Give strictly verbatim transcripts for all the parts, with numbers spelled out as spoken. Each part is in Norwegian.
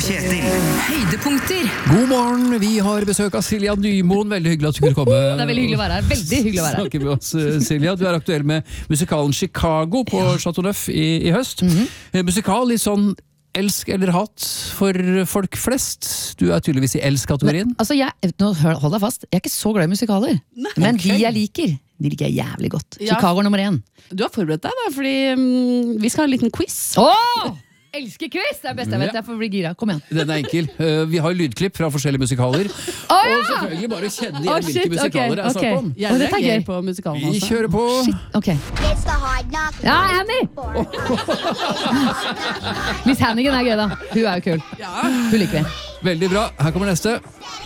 Kjetil. Høydepunkter. God morgen, vi har besøk av Silja Nymoen. Veldig hyggelig at du kunne komme. Det er veldig hyggelig å være her. Veldig hyggelig å være her. Snakker med oss, Silja. Du er aktuell med musikalen Chicago på ja. Chateau Neuf i, i høst. Mm-hmm. Musikal litt sånn elsk eller hat for folk flest. Du er tydeligvis i elsk-kategorien. Men, altså jeg, nå, hold deg fast, jeg er ikke så glad i musikaler. Nei, men okay. de jeg liker, de liker jeg jævlig godt. Ja. Chicago nummer én. Du har forberedt deg da, fordi um, vi skal ha en liten quiz. Åh! Elsker quiz! Det er best jeg vet, jeg får bli gira. Kom igjen. Den er enkel. Uh, vi har lydklipp fra forskjellige musikaler. Oh, ja! Og selvfølgelig bare kjenne igjen oh, hvilke musikaler det okay, er snakk om. okay. Jeg reagerer på musikalen Vi også. kjører på. Shit, ok. Ja, Annie! Miss Hannigan er gøy da. Hun er jo kul. Ja. Hun liker vi. Veldig bra. Her kommer neste.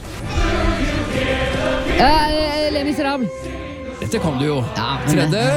Uh, Les Misérables. Dette kan du jo. Ja, Tredje.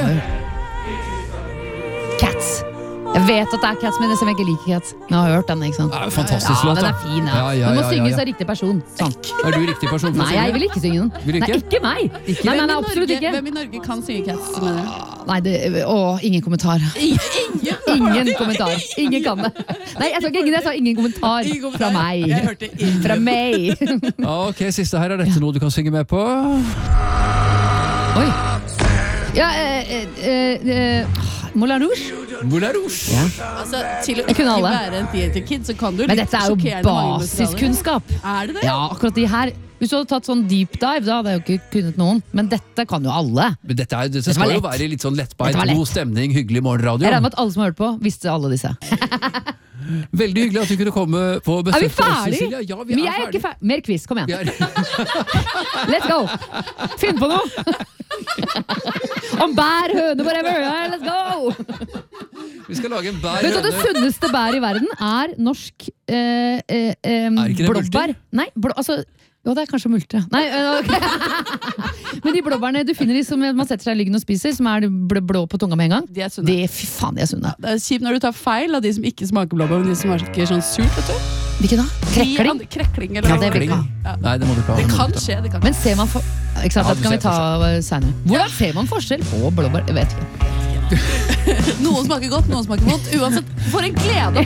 Cats. Jeg vet at det er Cats, men jeg ikke liker Cats. Jeg har hørt den, ikke sant? Ja, fantastisk ja, låt, den er fin, ja. Ja, ja, Den må ja, ja, synges ja. av riktig person. Sånn. Er du riktig person for å Nei, synge? jeg vil ikke synge den. Vil du ikke? Nei, ikke meg. Ikke nei, nei, nei, absolutt ikke. Hvem i Norge kan synge Cats, mener du? Nei, det, å, ingen kommentar. Ingen, ingen kommentar. Ingen kan det. Nei, jeg sa ikke ingen, jeg sa ingen kommentar. Ingen kommentar. Fra meg. Jeg hørte ingen. Fra meg. Ja, ok, siste her. Er dette noe du kan synge med på? Oi. Ja, eh, eh, eh, Moulin Rouge. Moulin Rouge. Ja. Altså, til å Jeg ikke kunne alle. være en theater kid, så kan du Men litt dette er jo sjokkerende mange musikaler. basiskunnskap. Er det det? Ja, akkurat de her. Hvis du hadde tatt sånn deep dive, da hadde jeg jo ikke kunnet noen. Men dette kan jo alle. Men dette, er, dette Dette var skal jo lett. være litt sånn lettbeint, Dette var lett. god stemning, hyggelig morgenradio. Jeg regner med at alle som har hørt på, visste alle disse. Veldig hyggelig at du kunne komme på besøk. Er vi til oss, ferdig? Cecilia. Ja, vi Men er jeg er ferdig. ikke ferdig. Mer quiz, kom igjen. Vi er... Let's go! Finn på noe! Om bær, høne, whatever. Ja, let's go! Vi skal lage en bær Vet du hva det høne. sunneste bær i verden er norsk eh, eh, eh, Er ikke det blåbær? Nei, blå, altså jo, det er kanskje multer. Nei, øh, ok. Men de blåbærene du finner de som man setter seg i ryggen og spiser, som er blå, blå på tunga med en gang. De er sunne. Det, fy faen, de er sunne. Det er kjipt når du tar feil av de som ikke smaker blåbær, men de som smaker sånn surt, vet du. Hvilke da? Krekling? De, krekling eller Ja, det vil Krekling. ikke ha. Ja. Nei, det må du ikke ha. Det må kan du ikke ha. skje, det kan Men ser man for... Ikke sant, Ja, dette du kan vi ser ta uh, senere. Hvordan ser man forskjell på blåbær? Jeg vet ikke. Noen smaker godt, noen smaker vondt. Uansett, for en glede